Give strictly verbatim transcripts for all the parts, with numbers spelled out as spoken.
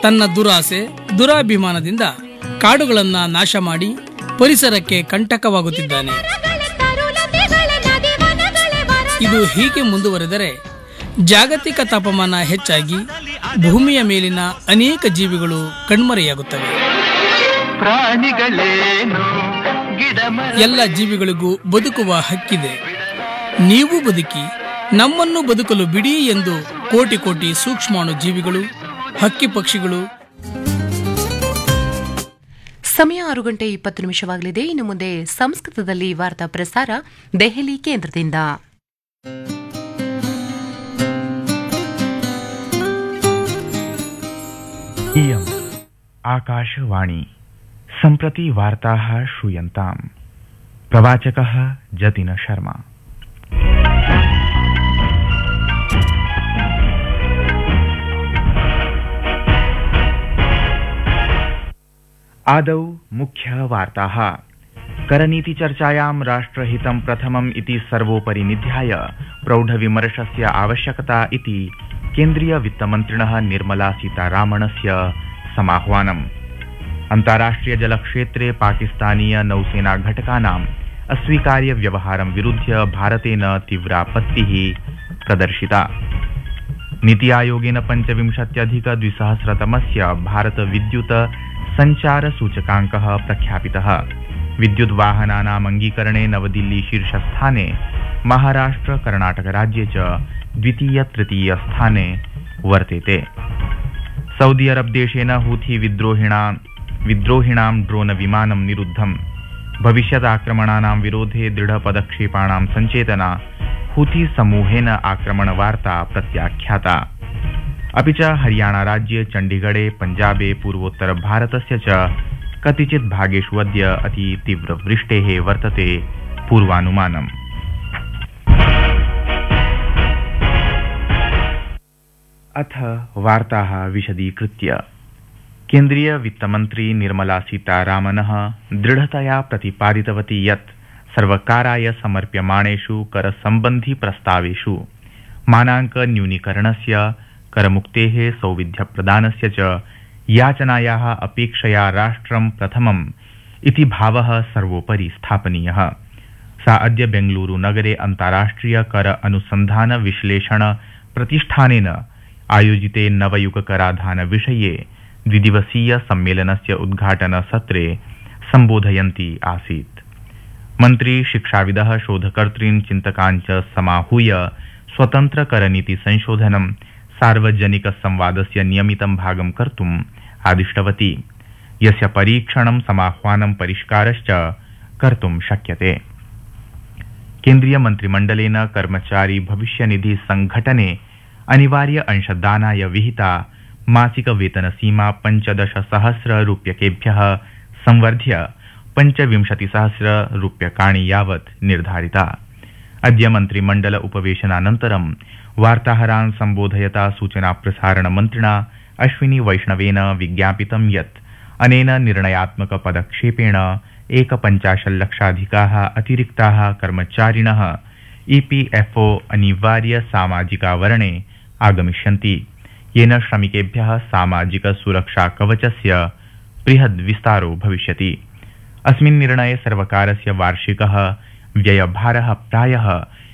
ತನ್ನ ದುರಾಸೆ ದುರಾಭಿಮಾನದಿಂದ ಕಾಡುಗಳನ್ನ ನಾಶ ಮಾಡಿ ಪರಿಸರಕ್ಕೆ ಕಂಟಕವಾಗುತ್ತಿದ್ದಾನೆ. ಇದು ಹೀಗೆ ಮುಂದುವರೆದರೆ ಜಾಗತಿಕ ತಾಪಮಾನ ಹೆಚ್ಚಾಗಿ ಭೂಮಿಯ ಮೇಲಿನ ಅನೇಕ ಜೀವಿಗಳು ಕಣ್ಮರೆಯಾಗುತ್ತವೆ. ಎಲ್ಲ ಜೀವಿಗಳಿಗೂ ಬದುಕುವ ಹಕ್ಕಿದೆ. ನೀವು ಬದುಕಿ ನಮ್ಮನ್ನು ಬದುಕಲು ಬಿಡಿ ಎಂದು ಕೋಟಿ ಕೋಟಿ ಸೂಕ್ಷ್ಮಾಣು ಜೀವಿಗಳು, ಹಕ್ಕಿ ಪಕ್ಷಿಗಳು. ಸಮಯ ಆರು ಗಂಟೆ ಇಪ್ಪತ್ತು ನಿಮಿಷವಾಗಲಿದೆ. ಇನ್ನು ಮುಂದೆ ಸಂಸ್ಕೃತದಲ್ಲಿ ವಾರ್ತಾ ಪ್ರಸಾರ ದೆಹಲಿ ಕೇಂದ್ರದಿಂದ. इयम् आकाशवाणी सम्प्रति वार्ताः श्रूयन्ताम्. प्रवाचकः जतिन शर्मा. आदौ मुख्यवार्ताः. करनीतिचर्चायां राष्ट्रहितं प्रथमम् इति सर्वोपरि निध्याय प्रौढविमर्शस्य आवश्यकता इति केन्द्रीय वित्तमन्त्रिणः निर्मला सीतारामणस्य समाह्वानम्. अन्ताराष्ट्रिय जलक्षेत्रे पाकिस्तानीय नौसेना घटकानाम् अस्वीकार्य व्यवहारं विरुध्य भारतेन तीव्रापत्तिः प्रदर्शिता. नीति आयोगेन पञ्चविंशत्यधिक द्विसहस्रतमस्य भारत विद्युत संचार सूचकाङ्कः प्रख्यापितः. विद्युत् वाहनानाम् अङ्गीकरणे नवदिल्ली शीर्षस्थाने, महाराष्ट्र कर्णाटक राज्ये च द्वितीय तृतीय स्थाने वर्तेते. सऊदी अरब देशेन हूथी विद्रोहिणां विद्रोहिणां ड्रोन विमानं निरुद्धम्. भविष्यदाक्रमणानां विरोधे दृढपदक्षेपाणां सञ्चेतना हूथी समूहेन आक्रमणवार्ता प्रत्याख्याता. अपि च हरियाणा राज्ये चण्डीगढे पञ्जाबे पूर्वोत्तर भारतस्य च कतिचित् भागेषु अद्य अति तीव्रवृष्टेः वर्तते पूर्वानुमानम्. अथ वार्ताः विशदीकृत्य. केन्द्रीय वित्तमन्त्री निर्मला सीतारामनः दृढतया प्रतिपादितवती यत् सर्वकाराय समर्प्यमाणेषु करसम्बन्धि प्रस्तावेषु मानाङ्क न्यूनीकरणस्य, करमुक्तेः सौविध्यप्रदानस्य च याचनायाः अपेक्षया राष्ट्रं प्रथमम् इति भावः सर्वोपरि स्थापनीयः. सा अद्य बेङ्गलूरु नगरे अन्ताराष्ट्रिय कर अनुसन्धान विश्लेषण प्रतिष्ठानेन आयोजिते नवयुगकराधान विषये द्विदिवसीय सम्मेलनस्य उद्घाटन सत्रे सम्बोधयन्ती आसीत्. मन्त्री शिक्षाविदः शोधकर्तॄन् चिन्तकान् च समाहूय स्वतन्त्र करनीति संशोधनं सार्वजनिक संवादस्य नियमितं भागं कर्तुम् आदिष्टवती, यस्य परीक्षणं समाह्वानं परिष्कारश्च कर्तुं शक्यते. केन्द्रीय मन्त्रिमण्डलेन कर्मचारी भविष्यनिधि संघटने अनिवार्य अंशदानाय विहिता मासिक वेतन सीमा पंचदश सहस्र रूप्यकेभ्यः संवर्ध्य पंचविंशतिसहस्र रूप्यकाणि यावत् निर्धारिता. अद्य मन्त्रिमण्डल उपवेशनानन्तरं वार्ताहरान् सम्बोधयता सूचना प्रसारण मन्त्रिणा अश्विनी वैष्णवेन विज्ञापितं यत् अनेन निर्णयात्मक पदक्षेपेण एकपञ्चाशल्लक्षाधिकाः अतिरिक्ताः कर्मचारिणः ईपीएफओ अनिवार्य सामाजिकावरणे आगमिष्यन्ति, येन श्रमिकेभ्यः सामाजिक सुरक्षा कवचस्य बृहद् विस्तारो भविष्यति. अस्मिन् निर्णये सर्वकारस्य वार्षिकः व्ययभारः प्रायः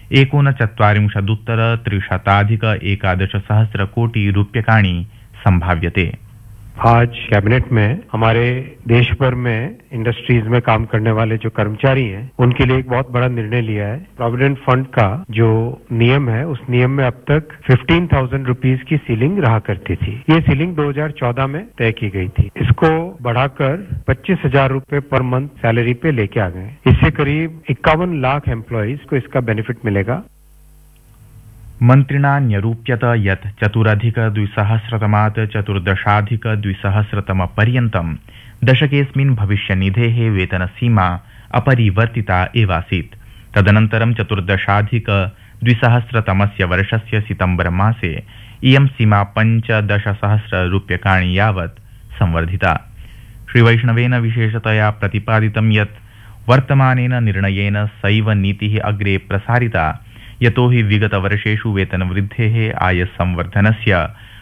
एकोनचत्वारिंशदुत्तर त्रिशताधिक एकादश सहस्र कोटि रूप्यकाणि संभाव्यते. आज कैबिनेट में हमारे देश भर में इंडस्ट्रीज में काम करने वाले जो कर्मचारी हैं उनके लिए एक बहुत बड़ा निर्णय लिया है. प्रोविडेंट फंड का जो नियम है उस नियम में अब तक फिफ्टीन थाउजेंड रुपीज की सीलिंग रहा करती थी. ये सीलिंग दो हज़ार चौदह में तय की गई थी. इसको बढ़ाकर पच्चीस हजार रूपए पर मंथ सैलरी पे लेके आ गए. इससे करीब इक्यावन लाख एम्प्लॉइज को इसका बेनिफिट मिलेगा. मन्त्रिणा न्यरूप्यत यत् चतुरधिक द्विसहस्रतमात् चतुर्दशाधिक द्विसहस्रतम पर्यन्तं दशकेऽस्मिन् भविष्यनिधेः वेतनसीमा अपरिवर्तिता एवासीत्. तदनन्तरं चतुर्दशाधिक द्विसहस्रतमस्य वर्षस्य सितम्बर मासे इयं सीमा पञ्चदशसहस्र रूप्यकाणि यावत् संवर्धिता. श्रीवैष्णवेन विशेषतया प्रतिपादितं यत् वर्तमानेन निर्णयेन सैव नीतिः अग्रे प्रसारिता, यतो हि विगतवर्षेषु वेतनवृद्धेः, आयसंवर्धनस्य,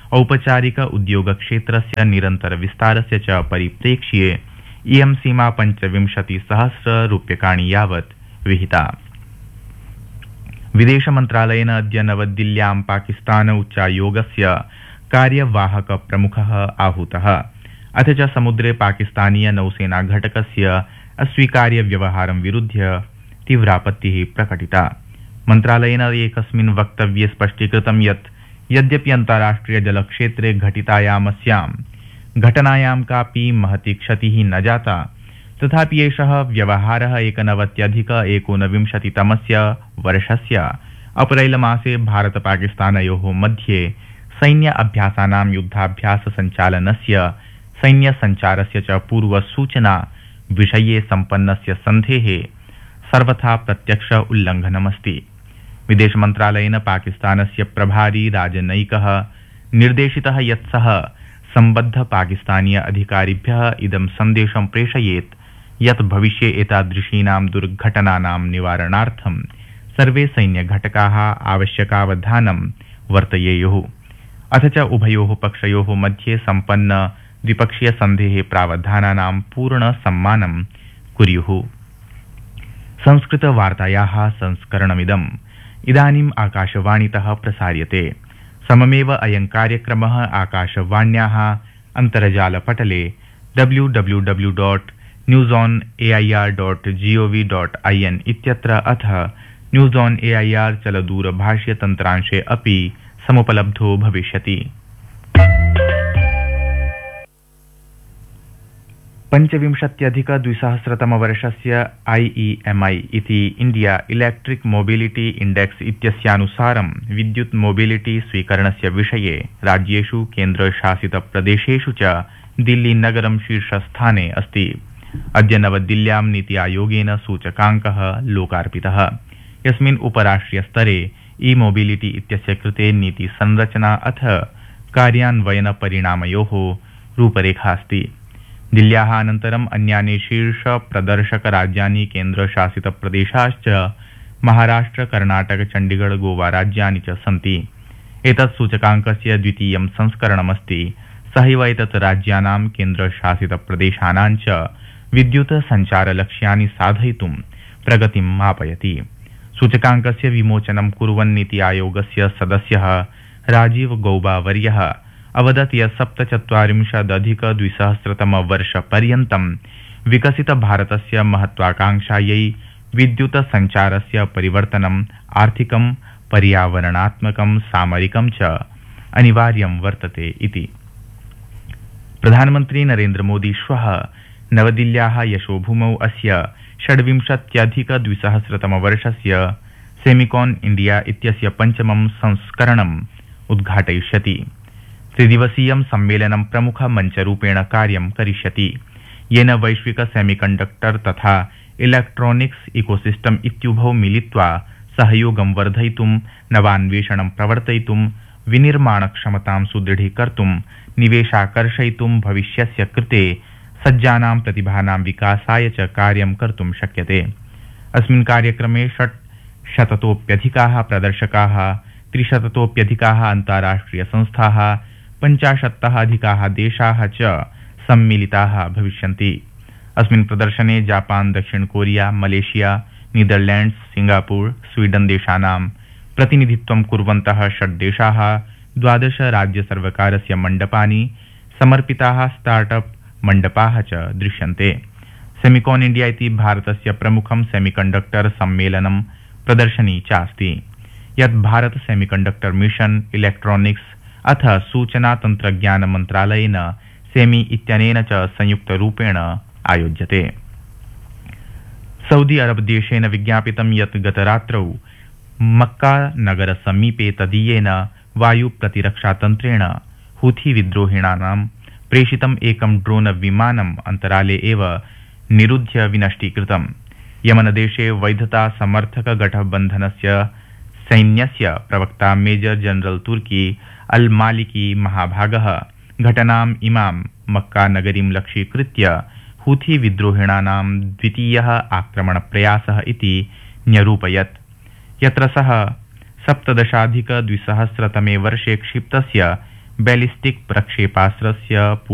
औपचारिक उद्योगक्षेत्रस्य निरन्तरविस्तारस्य च परिप्रेक्ष्ये इयं सीमा पञ्चविंशतिसहस्ररूप्यकाणि यावत् विहिता। विदेशमन्त्रालयेन अद्य नवदिल्ल्यां पाकिस्तान उच्चायोगस्य कार्यवाहक प्रमुखः आहूतः। अथ च समुद्रे पाकिस्तानीय नौसेना घटकस्य अस्वीकार्य व्यवहारं विरुध्य तीव्रापत्तिः प्रकटिता। मन्त्रालयेन एकस्मिन् वक्तव्ये स्पष्टीकृतं यत् यद्यपि अन्ताराष्ट्रिय जलक्षेत्रे घटितायामस्यां घटनायां कापि महती क्षतिः न जाता, तथापि एषः व्यवहारः एकनवत्यधिक एकोनविंशतितमस्य वर्षस्य अप्रैल मासे भारत-पाकिस्तानयोः मध्ये सैन्य अभ्यासानां युद्धाभ्यास सञ्चालनस्य सैन्यसञ्चारस्य च पूर्वसूचना विषये सम्पन्नस्य सन्धेः सर्वथा प्रत्यक्ष उल्लङ्घनमस्ति। विदेशमन्त्रालयेन पाकिस्तानस्य प्रभारी राजनयिकः निर्देशितः यत् सः सम्बद्ध पाकिस्तानीय अधिकारिभ्यः इदं सन्देशं प्रेषयेत् यत् भविष्ये एतादृशीनां दुर्घटनानां निवारणार्थं सर्वे सैन्यघटकाः आवश्यकावधानं वर्तयेयुः। अथ च उभयोः पक्षयोः मध्ये सम्पन्न द्विपक्षीय सन्धेः प्रावधानानां पूर्ण सम्मानं कुर्युः। संस्कृतवार्तायाः संस्करणमिदम् इदानीम् आकाशवाणीतः प्रसार्यते। सममेव अयं कार्यक्रमः आकाशवाण्याः अन्तर्जालपटले W W W dot news on A I R dot ji O V dot I N इत्यत्र अथ news on A I R चलदूरभाष्यतन्त्रांशे अपि समुपलब्धो भविष्यति। पञ्चविंशत्यधिकद्विसहस्रतमवर्षस्य ऐ ई एम् ऐ इति इंडिया इलेक्ट्रिक मोबिलिटी इंडेक्स इत्यस्यानुसारं विद्युत् मोबिलिटी स्वीकरणस्य विषये राज्येषु केन्द्रशासितप्रदेशेषु च दिल्लीनगरं शीर्षस्थाने अस्ति। अद्य नवदिल्ल्यां नीति आयोगेन सूचकाङ्कः लोकार्पितः, यस्मिन् उपराष्ट्रियस्तरे ई मोबिलिटी इत्यस्य कृते नीतिसंरचना अथ कार्यान्वयनपरिणामयोः रूपरेखा अस्ति। दिल्ल्याः अनन्तरम् अन्यानि शीर्ष प्रदर्शकराज्यानि केन्द्रशासितप्रदेशाश्च महाराष्ट्र, कर्णाटक, चण्डीगढ़, गोवा राज्यानि च सन्ति। एतत् सूचकाङ्कस्य द्वितीयं संस्करणमस्ति। सहैव एतत् राज्यानां केन्द्रशासितप्रदेशानां च विद्युत् सञ्चारलक्ष्यानि साधयितुं प्रगतिं मापयति। सूचकाङ्कस्य विमोचनं कुर्वन् नीति आयोगस्य सदस्यः राजीव गौबावर्यः अवदत् यत् सप्तचत्वारिंशदधिकद्विसहस्रतमवर्षपर्यन्तं विकसितभारतस्य महत्वाकांक्षायै विद्युत् सञ्चारस्य परिवर्तनम् आर्थिकं, पर्यावरणात्मकं, सामरिकं च अनिवार्यं वर्तते इति। प्रधानमन्त्री नरेन्द्रमोदी श्वः नवदिल्ल्याः यशोभूमौ अस्य षड्विंशत्यधिकद्विसहस्रतमवर्षस्य सेमिकॉन इंडिया इत्यस्य पञ्चमं संस्करणम् उद्घाटयिष्यति। त्रिदिवसीयं सम्मेलनं प्रमुखमञ्चरूपेण कार्यं करिष्यति, येन वैश्विक सेमीकण्डक्टर तथा इलेक्ट्रॉनिक्स इकोसिस्टम इत्युभौ मिलित्वा सहयोगं वर्धयितुं, नवान्वेषणं प्रवर्तयितुं, विनिर्माणक्षमतां सुदृढीकर्तुं, निवेशाकर्षयितुं, भविष्यस्य कृते सज्जानां प्रतिभानां विकासाय च कार्यं कर्तुं शक्यते। अस्मिन् कार्यक्रमे षट्शततोप्यधिकाः प्रदर्शकाः, त्रिशततोप्यधिकाः अन्ताराष्ट्रियसंस्थाः, पञ्चाशत्तः अधिकाः देशाः च सम्मिलिताः भविष्यन्ति। अस्मिन् प्रदर्शने जापान, दक्षिण Korea, Malaysia, Netherlands, Singapore, Sweden देशानां प्रतिनिधित्वं कुर्वन्तः षड् देशाः, द्वादश राज्यसर्वकारस्य मण्डपानि, समर्पिताः स्टार्टअप मण्डपाः च दृश्यन्ते। सेमिकॉन इंडिया इति भारतस्य प्रमुखं सेमीकण्डक्टर सम्मेलनं प्रदर्शनी चास्ति, यत् भारत सेमीकण्डक्टर मिशन, इलेक्ट्रॉनिक्स अथ सूचना तन्त्रज्ञान मन्त्रालयेन सेमी इत्यनेन च संयुक्तरूपेण आयोज्यते। सऊदी अरब देशेन विज्ञापितं यत् गतरात्रौ मक्का नगर समीपे तदीयेन वायु प्रतिरक्षातन्त्रेण हूथी विद्रोहिणानां प्रेषितम् एकं ड्रोन विमानम् अन्तराले एव निरुध्य विनष्टीकृतम्। यमनदेशे वैधता समर्थक गठबन्धनस्य सैन्यस्य प्रवक्ता मेजर जनरल तुर्की अल मालिकी महाभागः घटनाम् इमां मक्का नगरीं लक्ष्यीकृत्य हूथी विद्रोहिणानां द्वितीयः आक्रमणप्रयासः इति न्यरूपयत्, यत्र सः सप्तदशाधिकद्विसहस्रतमे वर्षे क्षिप्तस्य बैलिस्टिक प्रक्षेपास्त्रस्य